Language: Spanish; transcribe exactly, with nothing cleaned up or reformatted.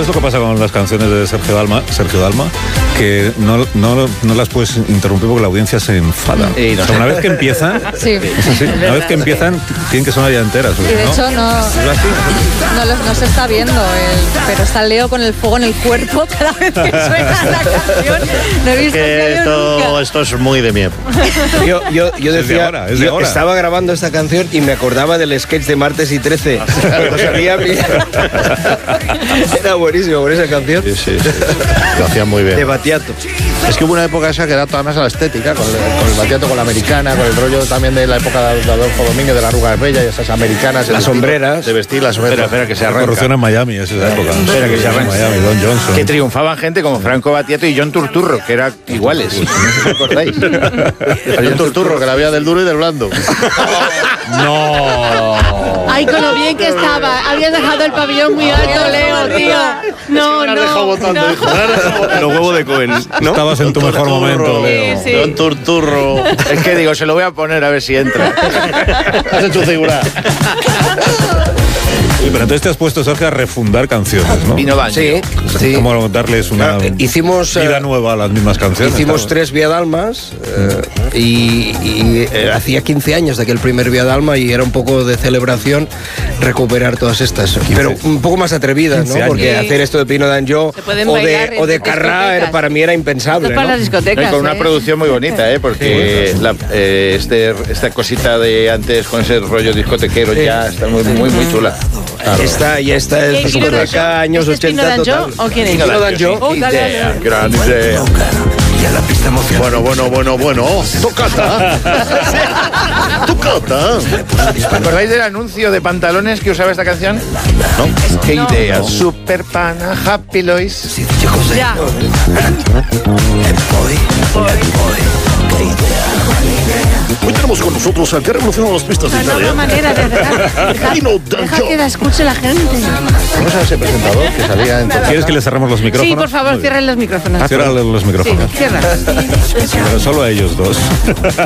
¿Sabes lo que pasa con las canciones de Sergio Dalma? Sergio Dalma, que no, no, no las puedes interrumpir porque la audiencia se enfada. Y no o sea, una vez que empiezan, Sí. sí, una vez que empiezan, tienen que sonar ya enteras. Y de ¿no? hecho no, ¿Es así? no, lo- no se está viendo, el- pero está Leo con el fuego en el cuerpo cada vez que suena la canción. No he visto Que a Leo esto, nunca. esto es muy de mi época. Yo, yo, yo Es de decía, ahora, es de yo ahora. estaba grabando esta canción y me acordaba del sketch de Martes y trece. Cuando salía mi- Era buenísimo por esa canción. Sí, sí, sí. Lo hacían muy bien. De Battiato. Es que hubo una época esa que era toda más a la estética, con el, con el Battiato, con la americana, con el rollo también de la época de Adolfo Domínguez, de la arruga bella y esas americanas. el Las estilo sombreras. De vestir las sombreras. Espera, espera, que se La arranca. corrupción en Miami, es esa época. Espera, que se En arranca. Miami, Don Johnson. Que triunfaban gente como Franco Battiato y John Turturro, que eran iguales. ¿No os acordáis? Hay un turturro que la había del duro y del blando. No. Ay, con lo bien que estaba. Habías dejado el pabellón muy alto, Leo, tío. No, Me has dejado no. votando, no. hijo. Me has dejado votando. Los huevos de Cohen, ¿no? Estabas en tu mejor momento, Leo. Sí, sí. Don Turturro. Es que digo, se lo voy a poner a ver si entra. Has hecho figura. Sí, pero entonces te has puesto, Sergio, a refundar canciones, ¿no? Vino Daño. Sí, sí. Como darles una Claro, hicimos, vida eh, nueva a las mismas canciones. Hicimos claro. tres Vía Dalmas eh, y, y, eh, hacía quince años de aquel primer Vía Dalma y era un poco de celebración recuperar todas estas, pero un poco más atrevidas, ¿no? quince años. Porque Sí. hacer esto de Pino Danjó Se pueden o bailar de, en o de Carrá discotecas. era- para mí era impensable, Esto para ¿no? las discotecas. Y con una ¿eh? producción muy bonita, ¿eh? Porque la, eh, este, esta cosita de antes con ese rollo discotequero ya está muy, muy, muy chula. Esta, y esta ¿Quién- es quién era discoteca años ¿Este es Pino ochenta Danjó total. o quién es? Pino Danjó. Oh, dale, dale. Idea, gran idea. Bueno, bueno, bueno, bueno. Tocata. Tocata. ¿Os acordáis del anuncio de pantalones que usaba esta canción? No. ¿Qué No. idea? Super pana, Happy Lois. Ya. Hoy tenemos con nosotros al que ha revolucionado las pistas de No, no, Italia. no manera de dejar. Deja, Pino deja Danjó. que la escuche la gente. ¿Cómo se llama ese presentador que salía en ¿Quieres que le cerremos los micrófonos? Sí, por favor, Muy bien. cierren los micrófonos. Cierra los Sí, micrófonos. cierra. Pero solo a ellos dos.